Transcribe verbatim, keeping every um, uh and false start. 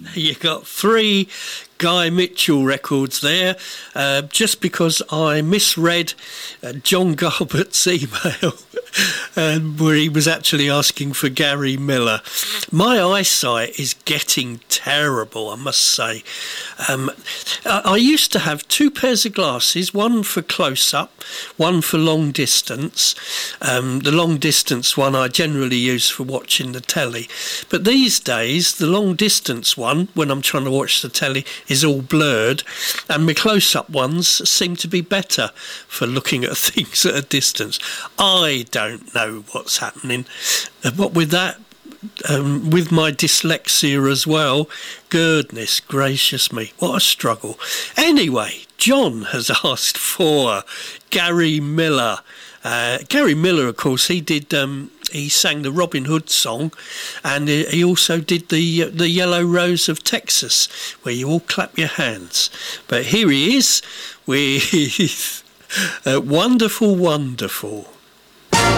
You got three Guy Mitchell records there, uh, just because I misread uh, John Garbutt's email um, where he was actually asking for Gary Miller. My eyesight is getting terrible, I must say. Um, I, I used to have two pairs of glasses, one for close-up, one for long distance. Um, the long distance one I generally use for watching the telly. But these days, the long distance one, when I'm trying to watch the telly, is all blurred, and my close-up ones seem to be better for looking at things at a distance. I don't know what's happening. Uh, What with that, um, with my dyslexia as well, goodness gracious me, what a struggle. Anyway, John has asked for Gary Miller. Uh, Gary Miller, of course, he did. Um, he sang the Robin Hood song, and he also did the uh, the Yellow Rose of Texas, where you all clap your hands. But here he is with uh, Wonderful, Wonderful.